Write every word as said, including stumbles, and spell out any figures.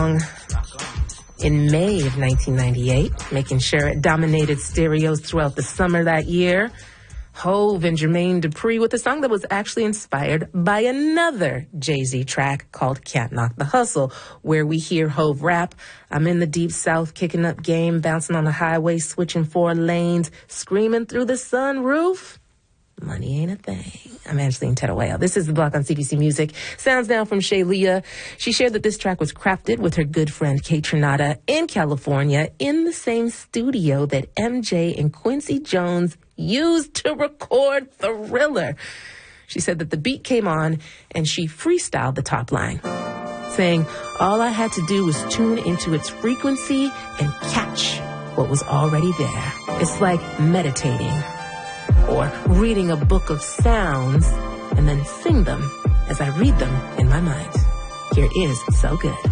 in May of nineteen ninety-eight, making sure it dominated stereos throughout the summer that year. Hove and Jermaine Dupri with a song that was actually inspired by another Jay-Z track called Can't Knock the Hustle, where we hear Hove rap, "I'm in the deep south, kicking up game, bouncing on the highway, switching four lanes, screaming through the sunroof. Money ain't a thing." I'm Angeline Tettawale. This is The Block on C B C Music. Sounds now from Shaylia. She shared that this track was crafted with her good friend Kate Trinata in California in the same studio that M J and Quincy Jones used to record Thriller. She said that the beat came on and she freestyled the top line, saying, "All I had to do was tune into its frequency and catch what was already there. It's like meditating or reading a book of sounds and then sing them as I read them in my mind. Here is So Good."